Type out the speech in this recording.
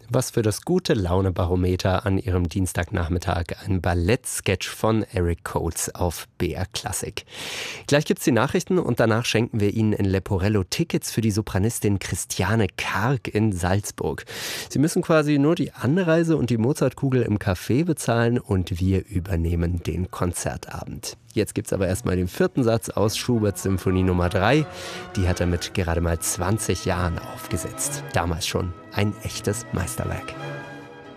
Was für das gute Launebarometer an ihrem Dienstagnachmittag. Ein Ballettsketch von Eric Coates auf BR Classic. Gleich gibt's die Nachrichten und danach schenken wir Ihnen in Leporello Tickets für die Sopranistin Christiane Karg in Salzburg. Sie müssen quasi nur die Anreise und die Mozartkugel im Café bezahlen und wir übernehmen den Konzertabend. Jetzt gibt's aber erstmal den 4. Satz aus Schuberts Symphonie Nummer 3. Die hat er mit gerade mal 20 Jahren aufgesetzt. Damals schon ein echtes Meisterwerk.